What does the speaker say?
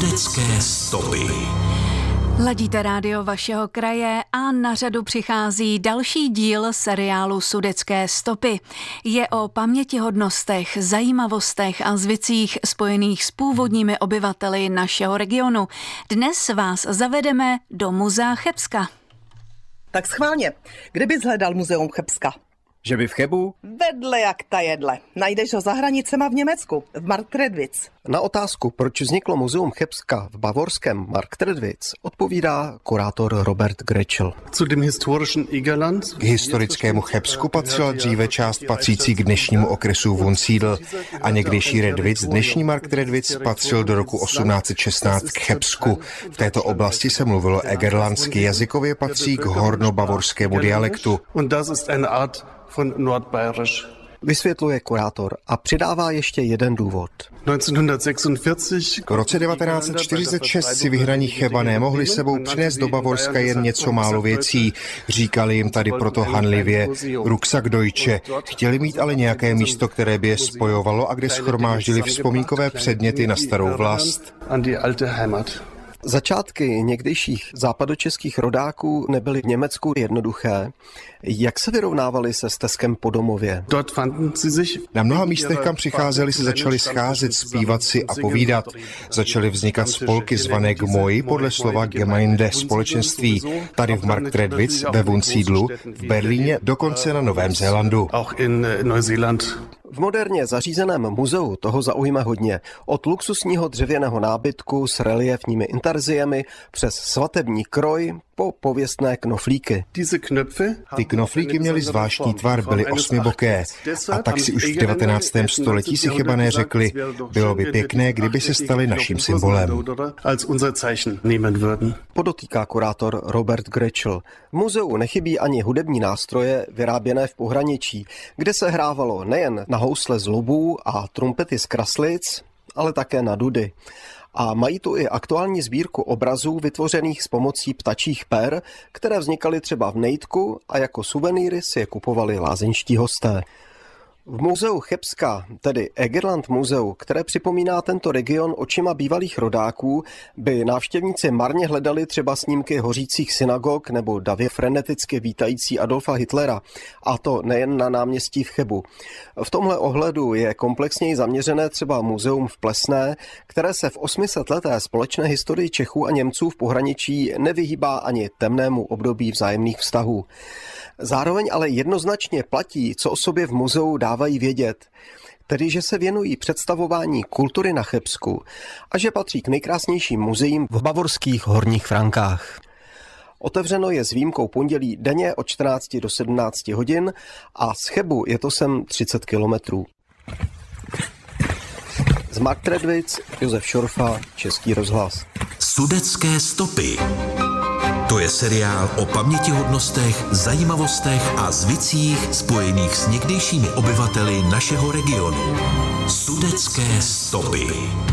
Sudecké stopy. Ladíte rádio vašeho kraje a na řadu přichází další díl seriálu Sudecké stopy. Je o pamětihodnostech, zajímavostech a zvycích spojených s původními obyvateli našeho regionu. Dnes vás zavedeme do Muzea Chebska. Tak schválně, kde bys hledal Muzeum Chebska? Že by v Chebu? Vedle jak ta jedle. Najdeš ho za hranicema v Německu, v Marktredwitz. Na otázku, proč vzniklo Muzeum Chebska v bavorském Marktredwitz, odpovídá kurátor Robert Gretschel. K historickému Chebsku patřila dříve část patřící k dnešnímu okresu Wunsiedel a někdejší Redwitz, dnešní Marktredwitz, patřil do roku 1816 k Chebsku. V této oblasti se mluvilo egerlandsky, jazykově patří k hornobavorskému dialektu. Von Nordbayerisch. Vysvětluje kurátor a přidává ještě jeden důvod. V roce 1946 si vyhraní Chebané mohli sebou přinést do Bavorska jen něco málo věcí. Říkali jim tady proto hanlivě Rucksackdeutsche. Chtěli mít ale nějaké místo, které by je spojovalo a kde shromáždili vzpomínkové předměty na starou vlast. Začátky někdejších západočeských rodáků nebyly v Německu jednoduché. Jak se vyrovnávali se steskem po domově? Na mnoha místech, kam přicházeli, se začali scházet, zpívat si a povídat. Začaly vznikat spolky zvané Gmoj podle slova Gemeinde, společenství. Tady v Marktredwitz, ve Wunsiedlu, v Berlíně, dokonce na Novém Zélandu. V moderně zařízeném muzeu toho zaujme hodně. Od luxusního dřevěného nábytku s reliefními intarziemi přes svatební kroj po pověstné knoflíky. Ty knoflíky měly zvláštní tvar, byly osmiboké. A tak si už v 19. století si Chebané řekli, bylo by pěkné, kdyby se staly naším symbolem. Podotýká kurátor Robert Gretschel. V muzeu nechybí ani hudební nástroje vyráběné v pohraničí, kde se hrávalo nejen na housle z lubů a trumpety z kraslic, ale také na dudy. A mají tu i aktuální sbírku obrazů vytvořených s pomocí ptačích per, které vznikaly třeba v Nejtku a jako suvenýry si je kupovali lázeňští hosté. V muzeu Chebska, tedy Egerland muzeu, které připomíná tento region očima bývalých rodáků, by návštěvníci marně hledali třeba snímky hořících synagog nebo davy freneticky vítající Adolfa Hitlera, a to nejen na náměstí v Chebu. V tomhle ohledu je komplexněji zaměřené třeba muzeum v Plesné, které se v 800leté společné historii Čechů a Němců v pohraničí nevyhýbá ani temnému období vzájemných vztahů. Zároveň ale jednoznačně platí, co o sobě v muzeu dávají vědět, tedy že se věnují představování kultury na Chebsku a že patří k nejkrásnějším muzeím v bavorských Horních Frankách. Otevřeno je s výjimkou pondělí denně od 14 do 17 hodin a z Chebu je to sem 30 kilometrů. Z Marktredwitz Josef Šorfa, Český rozhlas. Sudecké stopy. To je seriál o pamětihodnostech, zajímavostech a zvycích spojených s někdejšími obyvateli našeho regionu. Sudecké stopy.